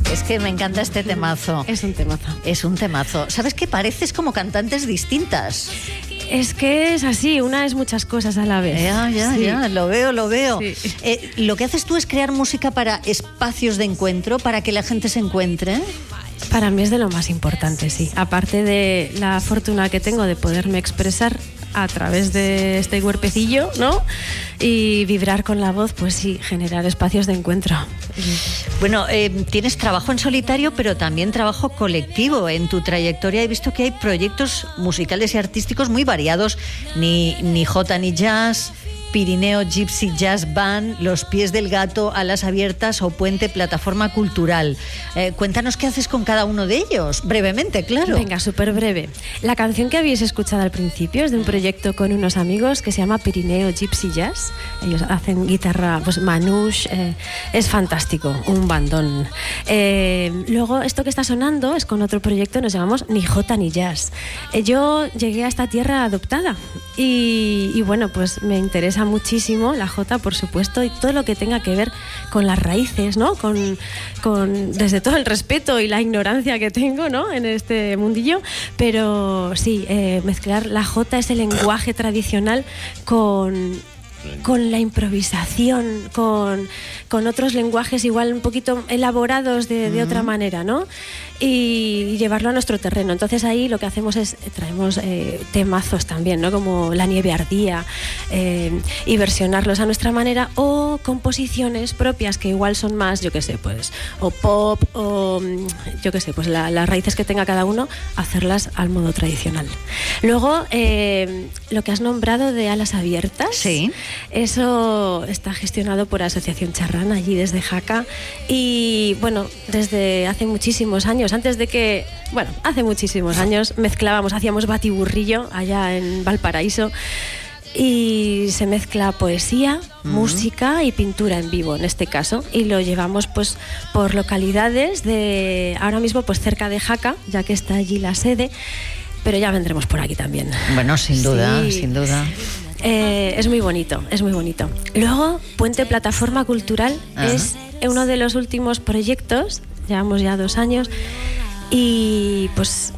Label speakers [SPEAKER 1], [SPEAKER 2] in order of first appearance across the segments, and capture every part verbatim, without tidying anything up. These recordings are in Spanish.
[SPEAKER 1] Es que me encanta este temazo.
[SPEAKER 2] Es un temazo.
[SPEAKER 1] Es un temazo. ¿Sabes qué? Pareces como cantantes distintas.
[SPEAKER 2] Es que es así, una es muchas cosas a la vez.
[SPEAKER 1] Ya, ya,
[SPEAKER 2] sí.
[SPEAKER 1] ya, lo veo, lo veo.
[SPEAKER 2] Sí.
[SPEAKER 1] Eh, lo que haces tú es crear música para espacios de encuentro, para que la gente se encuentre.
[SPEAKER 2] Para mí es de lo más importante, sí. Aparte de la fortuna que tengo de poderme expresar a través de este cuerpecillo, ¿no? Y vibrar con la voz, pues sí, generar espacios de encuentro.
[SPEAKER 1] Bueno, eh, tienes trabajo en solitario, pero también trabajo colectivo. En tu trayectoria he visto que hay proyectos musicales y artísticos muy variados, ni, ni jota ni jazz, Pirineo Gypsy Jazz Band, Los Pies del Gato, Alas Abiertas o Puente Plataforma Cultural. Eh, cuéntanos qué haces con cada uno de ellos, brevemente, claro.
[SPEAKER 2] Venga, súper breve. La canción que habéis escuchado al principio es de un proyecto con unos amigos que se llama Pirineo Gypsy Jazz. Ellos hacen guitarra, pues manouche, eh, es fantástico, un bandón. Eh, luego, esto que está sonando es con otro proyecto, nos llamamos Ni Jota ni Jazz. Eh, yo llegué a esta tierra adoptada y, y bueno, pues me interesa muchísimo la jota, por supuesto, y todo lo que tenga que ver con las raíces, ¿no? Con, con desde todo el respeto y la ignorancia que tengo, ¿no? En este mundillo, pero sí, eh, mezclar la jota, ese lenguaje tradicional con con la improvisación, con, con otros lenguajes igual un poquito elaborados de, de otra manera, ¿no? Y llevarlo a nuestro terreno. Entonces ahí lo que hacemos es traemos eh, temazos también, ¿no? Como La nieve ardía, eh, y versionarlos a nuestra manera, o composiciones propias que igual son más, yo qué sé, pues, o pop, o yo qué sé, pues la, las raíces que tenga cada uno, hacerlas al modo tradicional. Luego, eh, lo que has nombrado de Alas Abiertas,
[SPEAKER 1] sí.
[SPEAKER 2] Eso está gestionado por Asociación Charrán, allí desde Jaca, y bueno, desde hace muchísimos años, antes de que, bueno, hace muchísimos años mezclábamos, hacíamos batiburrillo allá en Valparaíso, y se mezcla poesía, uh-huh. música y pintura en vivo en este caso, y lo llevamos pues por localidades de, ahora mismo pues cerca de Jaca, ya que está allí la sede, pero ya vendremos por aquí también.
[SPEAKER 1] Bueno, sin duda,
[SPEAKER 2] sí.
[SPEAKER 1] sin duda.
[SPEAKER 2] Eh, es muy bonito, es muy bonito. Luego, Puente Plataforma Cultural Ajá. es uno de los últimos proyectos, llevamos ya dos años, y pues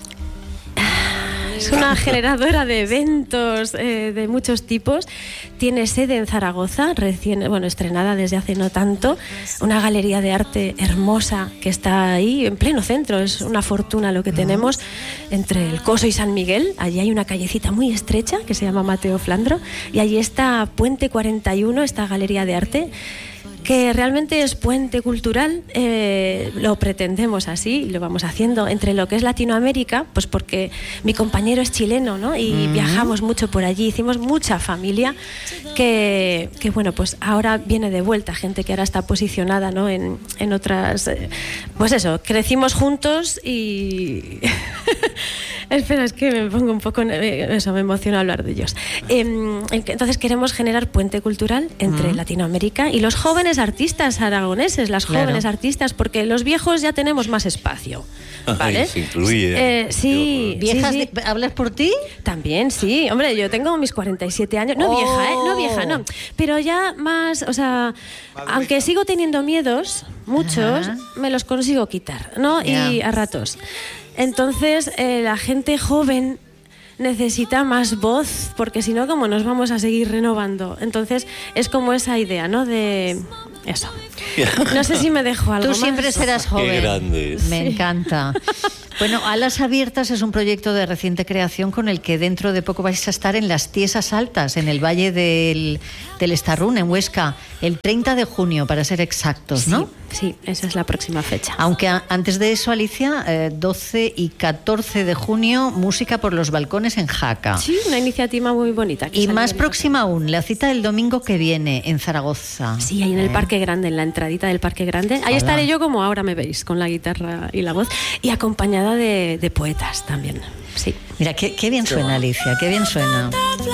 [SPEAKER 2] es una generadora de eventos eh, de muchos tipos. Tiene sede en Zaragoza, recién, bueno, estrenada desde hace no tanto. Una galería de arte hermosa que está ahí en pleno centro. Es una fortuna lo que tenemos entre el Coso y San Miguel. Allí hay una callecita muy estrecha que se llama Mateo Flandro, y allí está Puente cuarenta y uno, esta galería de arte, que realmente es puente cultural, eh, lo pretendemos así, lo vamos haciendo entre lo que es Latinoamérica, pues porque mi compañero es chileno, ¿no? Y mm. viajamos mucho por allí, hicimos mucha familia, que, que bueno, pues ahora viene de vuelta gente que ahora está posicionada, ¿no? en, en otras, eh, pues eso, crecimos juntos y... Espera, es que me pongo un poco... Eso, me emociona hablar de ellos. Eh, entonces queremos generar puente cultural entre mm. Latinoamérica y los jóvenes artistas aragoneses, las jóvenes claro. artistas, porque los viejos ya tenemos más espacio, ¿vale?
[SPEAKER 3] Ay, se incluye.
[SPEAKER 2] Eh, sí,
[SPEAKER 1] ¿Viejas?
[SPEAKER 2] sí, sí.
[SPEAKER 1] De, ¿hablas por ti?
[SPEAKER 2] También, sí. Hombre, yo tengo mis cuarenta y siete años. No
[SPEAKER 1] oh.
[SPEAKER 2] vieja, ¿eh? No vieja, no. Pero ya más, o sea, aunque sigo teniendo miedos, muchos, Ajá. me los consigo quitar, ¿no? Yeah. Y a ratos. Entonces, eh, la gente joven necesita más voz, porque si no, ¿cómo nos vamos a seguir renovando? Entonces, es como esa idea, ¿no? De eso. No sé si me dejo algo
[SPEAKER 1] Tú
[SPEAKER 2] más.
[SPEAKER 1] siempre serás joven.
[SPEAKER 3] Qué grande.
[SPEAKER 1] Me sí. encanta. Bueno, Alas Abiertas es un proyecto de reciente creación con el que dentro de poco vais a estar en las Tiesas Altas, en el Valle del, del Estarrún, en Huesca, el treinta de junio, para ser exactos, ¿no?
[SPEAKER 2] Sí, sí, esa es la próxima fecha.
[SPEAKER 1] Aunque a, antes de eso, Alicia, eh, doce y catorce de junio, Música por los Balcones en Jaca.
[SPEAKER 2] Sí, una iniciativa muy bonita.
[SPEAKER 1] Y más próxima aún, la cita del domingo que viene, en Zaragoza.
[SPEAKER 2] Sí, ahí en el ¿Eh? Parque Grande, en la entradita del Parque Grande. Ahí Hola. Estaré yo como ahora me veis, con la guitarra y la voz, y acompañada de, de poetas también. Sí.
[SPEAKER 1] Mira, qué, qué bien suena, Alicia, qué bien suena.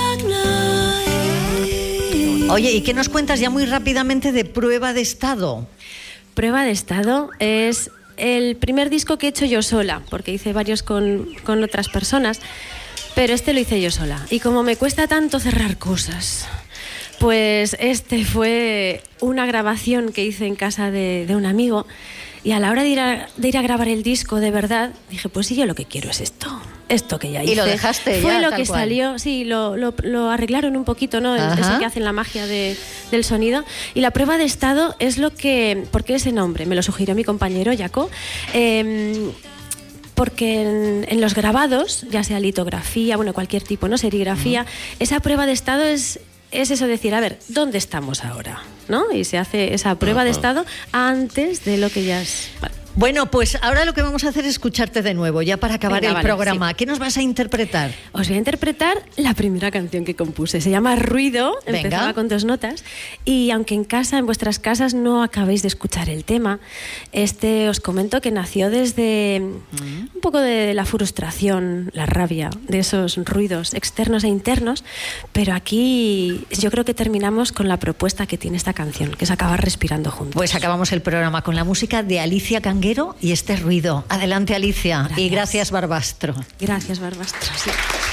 [SPEAKER 1] Oye, ¿y qué nos cuentas ya muy rápidamente de Prueba de Estado?
[SPEAKER 2] Prueba de Estado es el primer disco que he hecho yo sola, porque hice varios con, con otras personas, pero este lo hice yo sola. Y como me cuesta tanto cerrar cosas, pues este fue una grabación que hice en casa de, de un amigo, Y a la hora de ir a, de ir a grabar el disco, de verdad, dije, pues sí, yo lo que quiero es esto. Esto que ya hice.
[SPEAKER 1] Y lo dejaste
[SPEAKER 2] Fue
[SPEAKER 1] ya,
[SPEAKER 2] lo
[SPEAKER 1] tal
[SPEAKER 2] que
[SPEAKER 1] cual.
[SPEAKER 2] salió, sí, lo, lo, lo arreglaron un poquito, ¿no?
[SPEAKER 1] Ajá.
[SPEAKER 2] Eso que hacen la magia de, del sonido. Y la prueba de estado es lo que... ¿Por qué ese nombre? Me lo sugirió mi compañero, Jaco. Eh, porque en, en los grabados, ya sea litografía, bueno, cualquier tipo, ¿no? Serigrafía, uh-huh. esa prueba de estado es... es eso decir, a ver, ¿dónde estamos ahora? ¿No? Y se hace esa prueba uh-huh. de estado antes de lo que ya es... Vale.
[SPEAKER 1] Bueno, pues ahora lo que vamos a hacer es escucharte de nuevo, ya para acabar Venga, el vale, programa. Sí. ¿Qué nos vas a interpretar?
[SPEAKER 2] Os voy a interpretar la primera canción que compuse. Se llama Ruido, Venga. Empezaba con dos notas. Y aunque en casa, en vuestras casas, no acabéis de escuchar el tema, este os comento que nació desde mm. un poco de la frustración, la rabia, de esos ruidos externos e internos. Pero aquí yo creo que terminamos con la propuesta que tiene esta canción, que es acabar respirando juntos.
[SPEAKER 1] Pues acabamos el programa con la música de Alicia Canguero y este ruido. Adelante, Alicia. Gracias. Y gracias, Barbastro.
[SPEAKER 2] Gracias, Barbastro. Sí.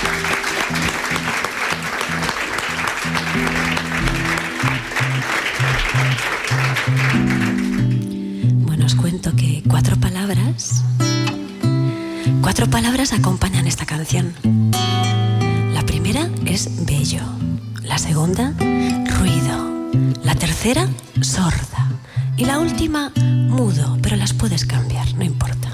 [SPEAKER 2] Bueno, os cuento que cuatro palabras, cuatro palabras acompañan esta canción. La primera es bello, la segunda, ruido, la tercera, sorda. Y la última, mudo, pero las puedes cambiar, no importa.